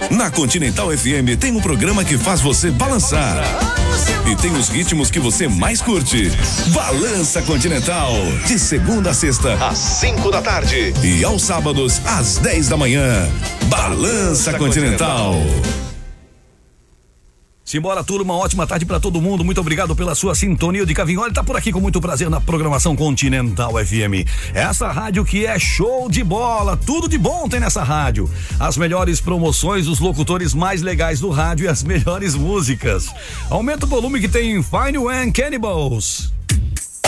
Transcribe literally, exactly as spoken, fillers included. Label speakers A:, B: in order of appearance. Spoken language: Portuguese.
A: Na Continental F M tem um programa que faz você balançar. E tem os ritmos que você mais curte. Balança Continental. De segunda a sexta, às cinco da tarde. E aos sábados, às dez da manhã. Balança Continental.
B: Simbora, turma, uma ótima tarde pra todo mundo. Muito obrigado pela sua sintonia. De Cavinholi tá por aqui com muito prazer na programação Continental F M. Essa rádio que é show de bola, tudo de bom tem nessa rádio. As melhores promoções, os locutores mais legais do rádio e as melhores músicas. Aumenta o volume que tem Fine One Cannibals.